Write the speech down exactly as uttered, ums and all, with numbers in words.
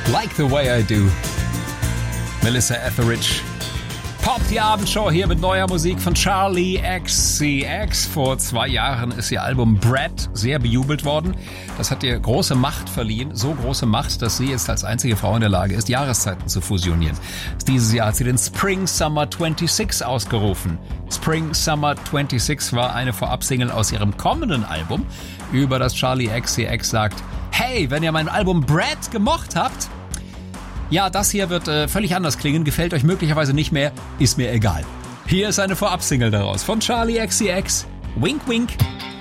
Like the Way I Do. Melissa Etheridge. Pop, die Abendshow hier mit neuer Musik von Charli X C X. Vor zwei Jahren ist ihr Album Brat sehr bejubelt worden. Das hat ihr große Macht verliehen. So große Macht, dass sie jetzt als einzige Frau in der Lage ist, Jahreszeiten zu fusionieren. Dieses Jahr hat sie den Spring Summer sechsundzwanzig ausgerufen. Spring Summer sechsundzwanzig war eine Vorabsingle aus ihrem kommenden Album, über das Charli X C X sagt: Hey, wenn ihr mein Album Brat gemocht habt, ja, das hier wird äh, völlig anders klingen, gefällt euch möglicherweise nicht mehr, ist mir egal. Hier ist eine Vorabsingle daraus von Charli X C X. Wink, wink.